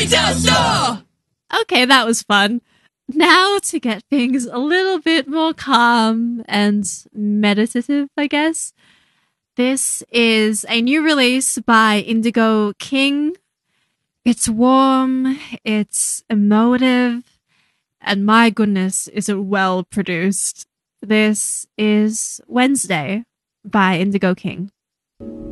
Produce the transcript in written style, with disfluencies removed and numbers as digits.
Retail store! Okay, that was fun. Now to get things a little bit more calm and meditative, I guess. This is a new release by Indigo King. It's warm, it's emotive, and my goodness, is it well produced. This is Wednesday by Indigo King.